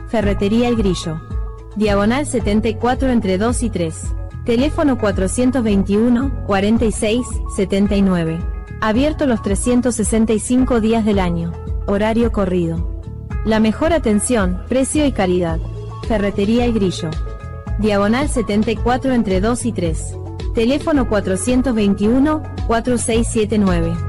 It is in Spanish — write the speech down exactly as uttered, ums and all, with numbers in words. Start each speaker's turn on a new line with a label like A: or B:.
A: Ferretería El Grillo. Diagonal setenta y cuatro entre dos y tres. Teléfono cuatrocientos veintiuno, cuarenta y seis, setenta y nueve. Abierto los trescientos sesenta y cinco días del año. Horario corrido. La mejor atención, precio y calidad. Ferretería El Grillo. Diagonal setenta y cuatro entre dos y tres. Teléfono cuatrocientos veintiuno, cuarenta y seis setenta y nueve.